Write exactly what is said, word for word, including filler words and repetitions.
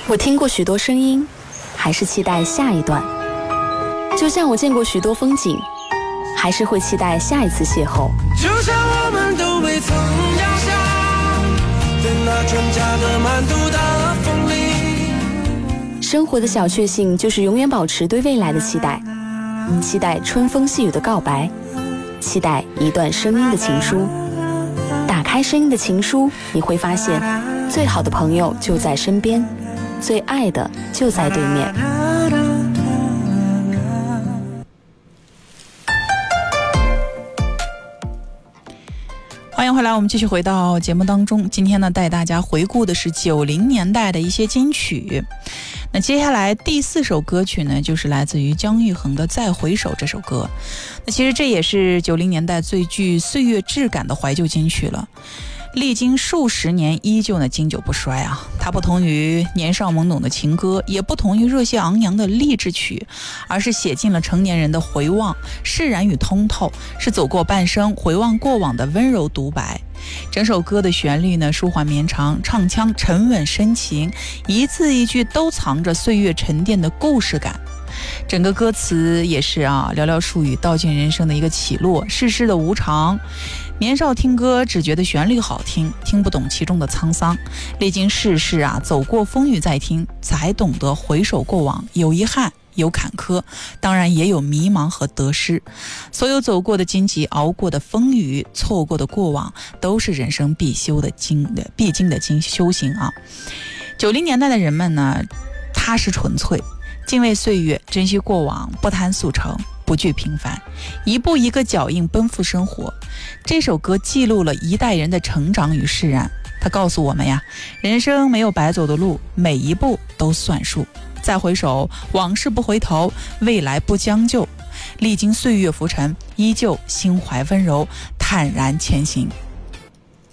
我听过许多声音，还是期待下一段。就像我见过许多风景，还是会期待下一次邂逅。 就像我们都未曾遥想，等那春假的满肚的风铃。 生活的小确幸就是永远保持对未来的期待，期待春风细雨的告白，期待一段声音的情书。打开声音的情书，你会发现最好的朋友就在身边，最爱的就在对面。 欢迎回来，我们继续回到节目当中。今天呢，带大家回顾的是九零年代的一些金曲。那接下来第四首歌曲呢，就是来自于姜育恒的《再回首》这首歌。那其实这也是九零年代最具岁月质感的怀旧金曲了。历经数十年，依旧呢经久不衰啊！它不同于年少懵懂的情歌，也不同于热血昂扬的励志曲，而是写进了成年人的回望、释然与通透，是走过半生回望过往的温柔独白。整首歌的旋律呢舒缓绵长，唱腔沉稳深情，一字一句都藏着岁月沉淀的故事感。整个歌词也是啊，寥寥数语道尽人生的一个起落，世事的无常。年少听歌只觉得旋律好听，听不懂其中的沧桑。历经世事啊，走过风雨再听，才懂得回首过往，有遗憾，有坎坷，当然也有迷茫和得失。所有走过的荆棘，熬过的风雨，错过的过往，都是人生必修的经的必经的经修行啊。九零年代的人们呢，踏实纯粹，敬畏岁月，珍惜过往，不贪速成，不惧平凡，一步一个脚印奔赴生活。这首歌记录了一代人的成长与释然，它告诉我们呀，人生没有白走的路，每一步都算数。再回首，往事不回头，未来不将就。历经岁月浮沉，依旧心怀温柔，坦然前行。